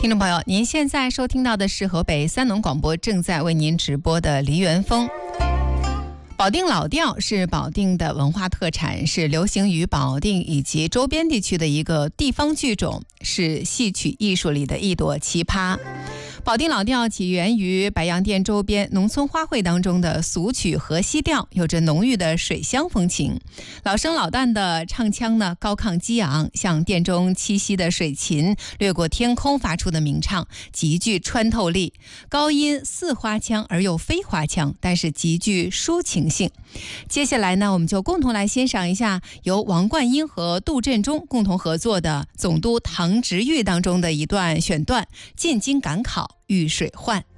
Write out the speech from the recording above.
听众朋友，您现在收听到的是河北三农广播正在为您直播的梨园风。保定老调是保定的文化特产，是流行于保定以及周边地区的一个地方剧种，是戏曲艺术里的一朵奇葩。保定老调起源于白洋淀周边农村花卉当中的俗曲河西调，有着浓郁的水乡风情。老生老旦的唱腔呢，高亢激昂，像殿中栖息的水禽掠过天空发出的鸣唱，极具穿透力。高音似花腔而又非花腔，但是极具抒情性。接下来呢，我们就共同来欣赏一下由王冠英和杜振中共同合作的《总督唐直玉》当中的一段选段《进京赶考遇水患》。